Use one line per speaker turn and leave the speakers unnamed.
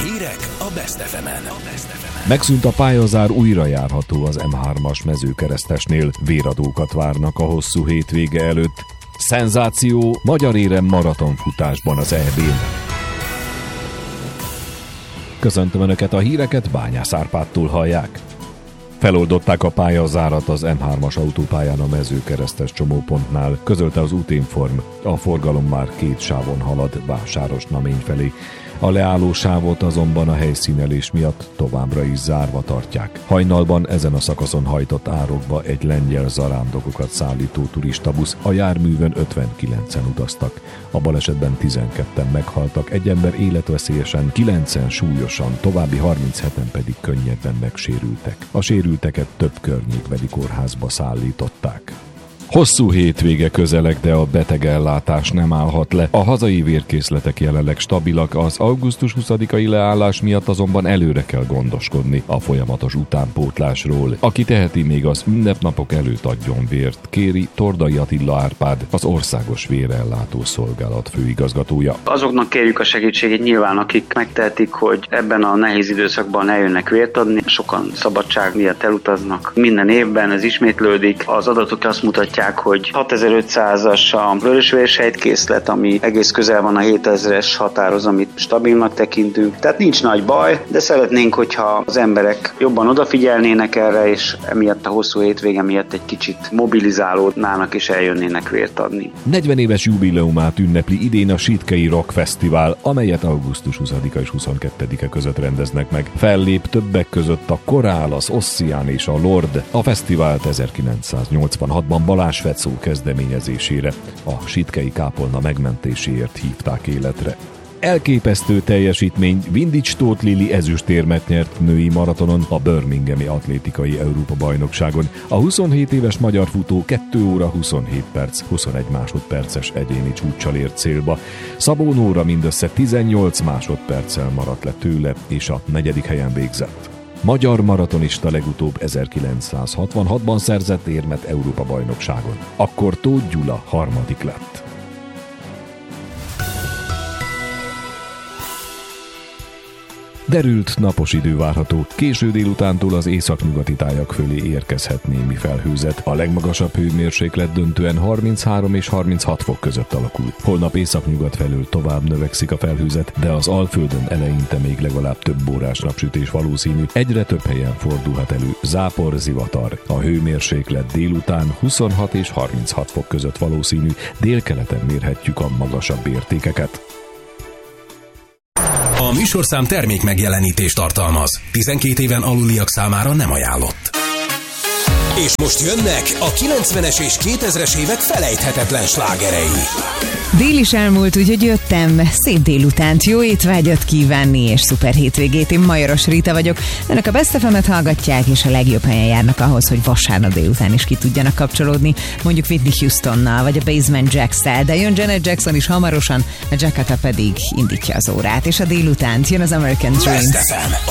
Hírek a Best FM-en.
Megszűnt a pályazár, újra járható az M3-as Mezőkeresztesnél. Véradókat várnak a hosszú hétvége előtt. Szenzáció magyar érem maratonfutásban az EB-n. Köszöntöm Önöket, a híreket Bányász Árpádtól hallják. Feloldották a pályazárat az M3-as autópályán a Mezőkeresztes csomópontnál, közölte az Útinform. A forgalom már 2 sávon halad Vásáros-Namény felé. A leálló sávot azonban a helyszínelés miatt továbbra is zárva tartják. Hajnalban ezen a szakaszon hajtott árokba egy lengyel zarándokokat szállító turistabusz, a járművön 59-en utaztak. A balesetben 12-en meghaltak, egy ember életveszélyesen, 9-en súlyosan, további 37-en pedig könnyebben megsérültek. A sérülteket több környékbeli kórházba szállították. Hosszú hétvége közeleg, de a betegellátás nem állhat le. A hazai vérkészletek jelenleg stabilak, az augusztus 20-ai leállás miatt azonban előre kell gondoskodni a folyamatos utánpótlásról. Aki teheti, még az ünnepnapok előtt adjon vért, kéri Tordai Attila Árpád, az Országos Vérellátó Szolgálat főigazgatója.
Azoknak kérjük a segítségét nyilván, akik megtehetik, hogy ebben a nehéz időszakban eljönnek vért adni. Sokan szabadság miatt elutaznak. Minden évben ez ismétlődik. Az adatok azt mutatják, hogy 6500-as a vörösvérsejtkészlet, ami egész közel van a 7000-es határhoz, amit stabilnak tekintünk. Tehát nincs nagy baj, de szeretnénk, hogyha az emberek jobban odafigyelnének erre, és emiatt a hosszú hétvége miatt egy kicsit mobilizálódnának és eljönnének vért adni.
40 éves jubileumát ünnepli idén a Sitkei Rock Fesztivál, amelyet augusztus 20-a és 22-e között rendeznek meg. Fellép többek között a Korál, az Ossian és a Lord. A fesztivált 1986-ban Balázs Fecó kezdeményezésére, a sitkei kápolna megmentéséért hívták életre. Elképesztő teljesítmény, Vindics Tóth Lili ezüstérmet nyert női maratonon a Birminghami Atlétikai Európa-bajnokságon. A 27 éves magyar futó 2 óra 27 perc, 21 másodperces egyéni csúccsal ért célba. Szabó Nóra mindössze 18 másodperccel maradt le tőle, és a 4. helyen végzett. Magyar maratonista legutóbb 1966-ban szerzett érmet Európa-bajnokságon. Akkor Tóth Gyula 3. lett. Derült, napos idő várható. Késő délutántól az északnyugati tájak fölé érkezhet némi felhőzet. A legmagasabb hőmérséklet döntően 33 és 36 fok között alakul. Holnap északnyugat felől tovább növekszik a felhőzet, de az Alföldön eleinte még legalább több órás napsütés valószínű. Egyre több helyen fordulhat elő zápor, zivatar. A hőmérséklet délután 26 és 36 fok között valószínű. Délkeleten mérhetjük a magasabb értékeket.
A műsorszám termék megjelenítést tartalmaz. 12 éven aluliak számára nem ajánlott. És most jönnek a 90-es és 2000-es évek felejthetetlen slágerei.
Dél is elmúlt, úgyhogy jöttem. Szép délutánt, jó étvágyat kívánni, és szuper hétvégét. Én Majoros Rita vagyok. Önök a Best FM-et hallgatják, és a legjobb helyen járnak ahhoz, hogy vasárnap délután is ki tudjanak kapcsolódni. Mondjuk Whitney Houstonnal, vagy a Basement Jacks-tel, de jön Janet Jackson is hamarosan, a Jakarta pedig indítja az órát. És a délutánt jön az American Dreams.
Best FM,